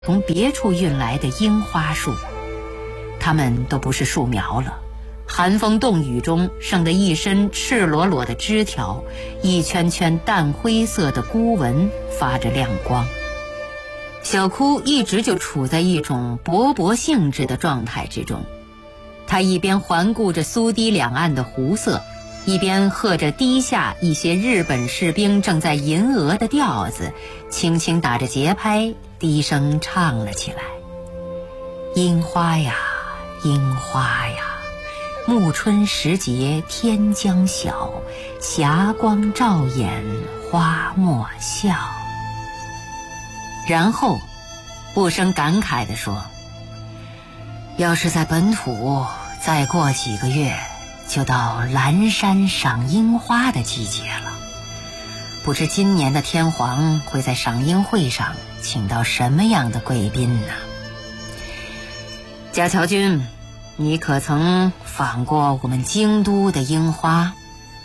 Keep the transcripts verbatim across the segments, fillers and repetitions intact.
从别处运来的樱花树，它们都不是树苗了，寒风冻雨中剩得一身赤裸裸的枝条，一圈圈淡灰色的孤纹发着亮光。小哭一直就处在一种勃勃兴致的状态之中，他一边环顾着苏堤两岸的湖色，一边和着堤下一些日本士兵正在吟额的调子，轻轻打着节拍，低声唱了起来：樱花呀，樱花呀，暮春时节天将晓，霞光照眼花莫笑。然后不生感慨地说，要是在本土再过几个月就到蓝山赏樱花的季节了，不知今年的天皇会在赏樱会上请到什么样的贵宾呢？家乔君，你可曾访过我们京都的樱花？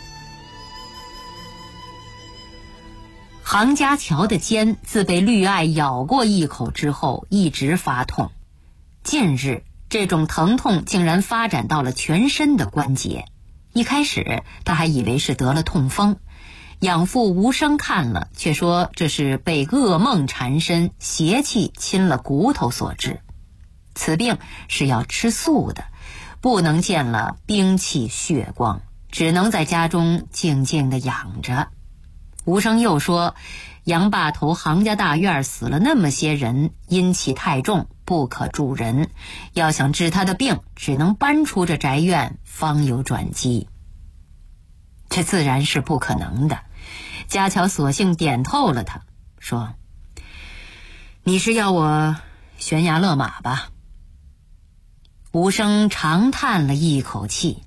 杭家乔的肩自被绿艾咬过一口之后一直发痛，近日这种疼痛竟然发展到了全身的关节。一开始他还以为是得了痛风，养父无声看了却说这是被噩梦缠身，邪气侵了骨头所致。此病是要吃素的，不能见了兵器血光，只能在家中静静地养着。吴生又说，杨坝头杭家大院死了那么些人，阴气太重，不可住人，要想治他的病，只能搬出这宅院，方有转机。这自然是不可能的。家乔索性点透了他，说：你是要我悬崖勒马吧？吴生长叹了一口气，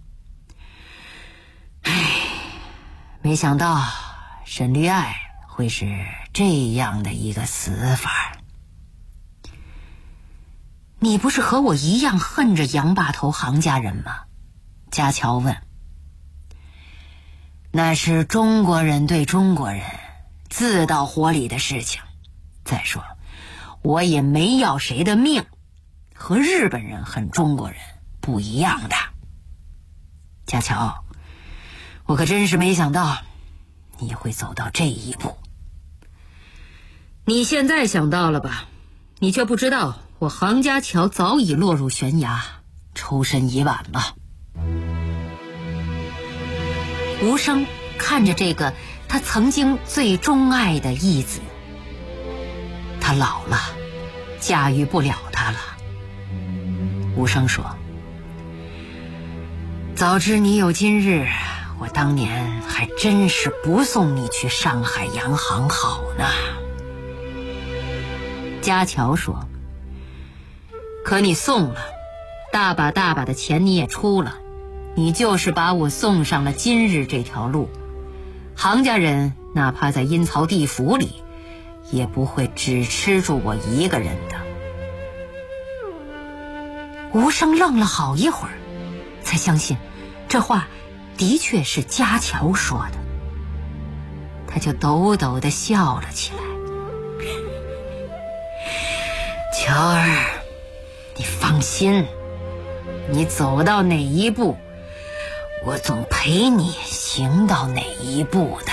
唉，没想到沈绿爱会是这样的一个死法。你不是和我一样恨着杨坝头杭家人吗？家乔问。那是中国人对中国人自到火里的事情。再说我也没要谁的命，和日本人恨中国人不一样的。家乔，我可真是没想到你会走到这一步。你现在想到了吧？你却不知道我杭家乔早已落入悬崖，抽身已晚了。吴生看着这个他曾经最钟爱的义子，他老了，驾驭不了他了。吴生说，早知你有今日，我当年还真是不送你去上海洋行好呢。家乔说，可你送了，大把大把的钱你也出了，你就是把我送上了今日这条路。杭家人哪怕在阴曹地府里，也不会只吃住我一个人的。吴生愣了好一会儿，才相信这话的确是家乔说的。他就抖抖地笑了起来。乔儿，你放心，你走到哪一步，我总陪你行到哪一步的。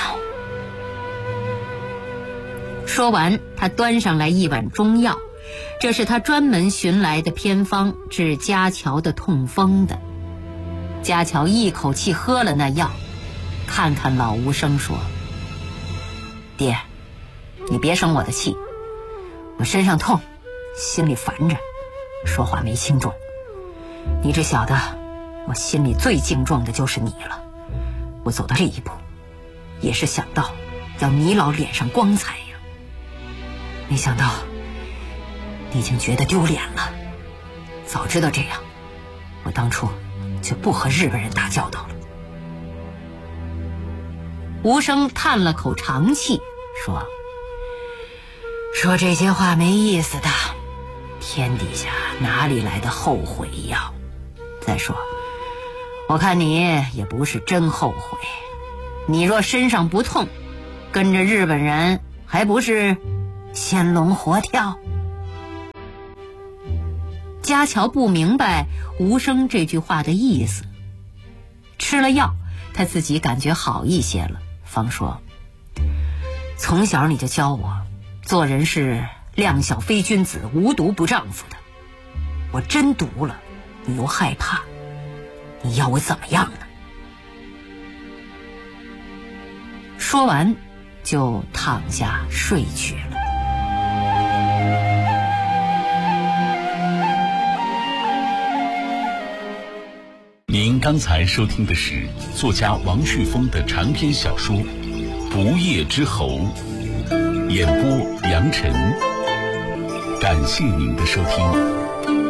说完，他端上来一碗中药，这是他专门寻来的偏方，治家乔的痛风的。家乔一口气喝了那药，看看老吴生说，爹，你别生我的气，我身上痛，心里烦着，说话没轻重。你这小的，我心里最敬重的就是你了。我走到这一步，也是想到要你老脸上光彩呀。没想到你已经觉得丢脸了。早知道这样，我当初就不和日本人打交道了。吴生叹了口长气，说：说这些话没意思的，天底下哪里来的后悔药？再说我看你也不是真后悔，你若身上不痛，跟着日本人还不是鲜龙活跳？ 家乔不明白无声这句话的意思。吃了药，他自己感觉好一些了，方说：从小你就教我，做人是量小非君子，无毒不丈夫的。我真毒了，你又害怕，你要我怎么样呢？说完就躺下睡去了。 您刚才收听的是作家王旭峰的长篇小说《不夜之侯》，演播杨晨。感谢您的收听。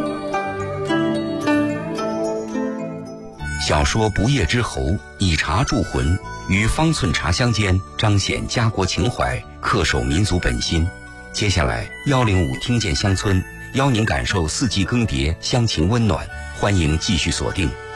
小说《不夜之侯》以茶铸魂，于方寸茶香间彰显家国情怀，恪守民族本心。接下来幺零五听见乡村，邀您感受四季更迭，乡情温暖。欢迎继续锁定。